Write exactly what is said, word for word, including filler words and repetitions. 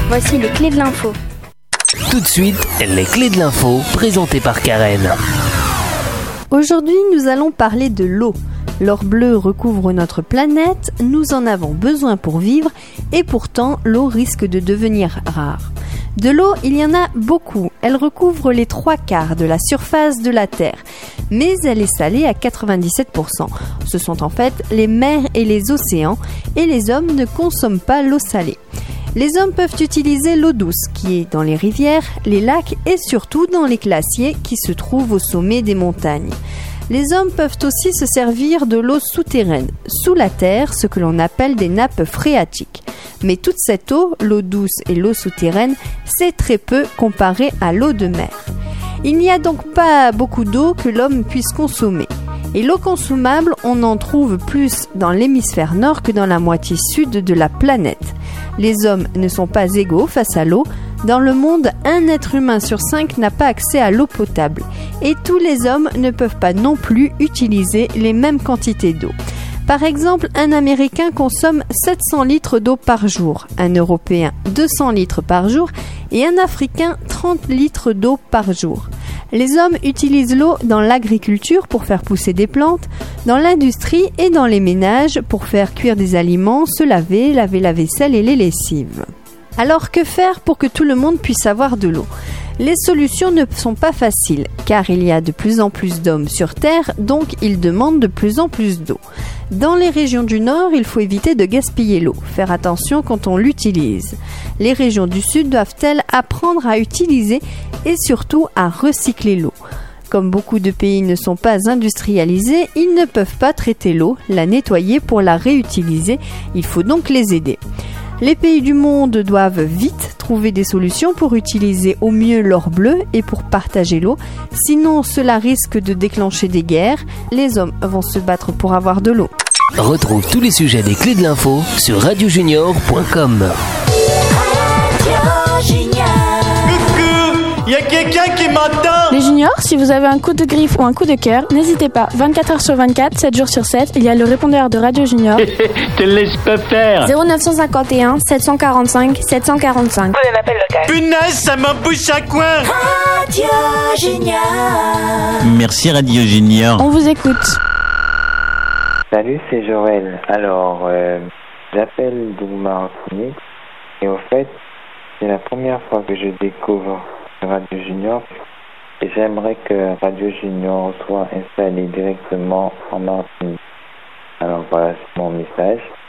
Voici les clés de l'info. Tout de suite, les clés de l'info présentées par Karen. Aujourd'hui, nous allons parler de l'eau. L'or bleu recouvre notre planète, nous en avons besoin pour vivre et pourtant l'eau risque de devenir rare. De l'eau, il y en a beaucoup, elle recouvre les trois quarts de la surface de la Terre, mais elle est salée à quatre-vingt-dix-sept pour cent. Ce sont en fait les mers et les océans et les hommes ne consomment pas l'eau salée. Les hommes peuvent utiliser l'eau douce qui est dans les rivières, les lacs et surtout dans les glaciers qui se trouvent au sommet des montagnes. Les hommes peuvent aussi se servir de l'eau souterraine, sous la terre, ce que l'on appelle des nappes phréatiques. Mais toute cette eau, l'eau douce et l'eau souterraine, c'est très peu comparé à l'eau de mer. Il n'y a donc pas beaucoup d'eau que l'homme puisse consommer. Et l'eau consommable, on en trouve plus dans l'hémisphère nord que dans la moitié sud de la planète. Les hommes ne sont pas égaux face à l'eau. Dans le monde, un être humain sur cinq n'a pas accès à l'eau potable. Et tous les hommes ne peuvent pas non plus utiliser les mêmes quantités d'eau. Par exemple, un Américain consomme sept cents litres d'eau par jour, un Européen deux cents litres par jour et un Africain trente litres d'eau par jour. Les hommes utilisent l'eau dans l'agriculture pour faire pousser des plantes, dans l'industrie et dans les ménages pour faire cuire des aliments, se laver, laver la vaisselle et les lessives. Alors que faire pour que tout le monde puisse avoir de l'eau ? Les solutions ne sont pas faciles, car il y a de plus en plus d'hommes sur Terre, donc ils demandent de plus en plus d'eau. Dans les régions du Nord, il faut éviter de gaspiller l'eau, faire attention quand on l'utilise. Les régions du Sud doivent-elles apprendre à utiliser et surtout à recycler l'eau. Comme beaucoup de pays ne sont pas industrialisés, ils ne peuvent pas traiter l'eau, la nettoyer pour la réutiliser, il faut donc les aider. Les pays du monde doivent vite trouver des solutions pour utiliser au mieux l'or bleu et pour partager l'eau. Sinon, cela risque de déclencher des guerres. Les hommes vont se battre pour avoir de l'eau. Retrouve tous les sujets des clés de l'info sur radio junior point com. Il y a quelqu'un qui m'entend. Les juniors, si vous avez un coup de griffe ou un coup de cœur, n'hésitez pas. vingt-quatre heures sur vingt-quatre, sept jours sur sept, il y a le répondeur de Radio Junior. Te laisse pas faire. zéro neuf cent cinquante et un sept cent quarante-cinq sept cent quarante-cinq. Punaise, ça m'embouche à coin. Radio Junior. Merci Radio Junior. On vous écoute. Salut, c'est Joël. Alors, euh, j'appelle d'Oumar-Martinique et au fait, c'est la première fois que je découvre Radio Junior et j'aimerais que Radio Junior soit installé directement en Martinique. Alors voilà, c'est mon message.